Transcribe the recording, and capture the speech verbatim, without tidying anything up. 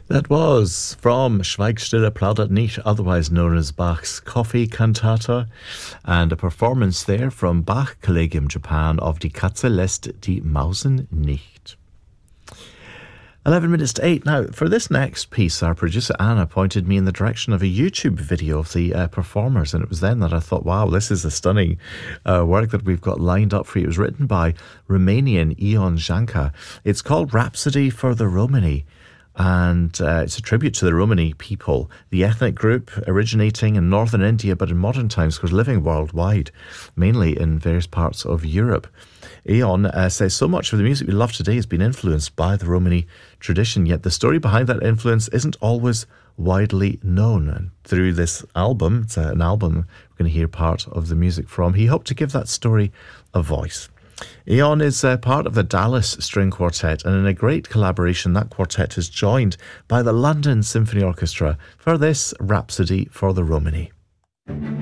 That was from Schweigstille plaudert nicht, otherwise known as Bach's Coffee Cantata, and a performance there from Bach Collegium Japan of Die Katze lässt die Mausen nicht. eleven minutes to eight. Now, for this next piece, our producer Anna pointed me in the direction of a YouTube video of the uh, performers, and it was then that I thought, wow, this is a stunning uh, work that we've got lined up for you. It was written by Romanian Ion Janca. It's called Rhapsody for the Romani, and uh, it's a tribute to the Romani people, the ethnic group originating in northern India, but in modern times, of course, living worldwide, mainly in various parts of Europe. Ion uh, says so much of the music we love today has been influenced by the Romani tradition, yet the story behind that influence isn't always widely known. And through this album, it's an album we're going to hear part of the music from, he hoped to give that story a voice. Ion is uh, part of the Dallas String Quartet, and in a great collaboration, that quartet is joined by the London Symphony Orchestra for this Rhapsody for the Romani.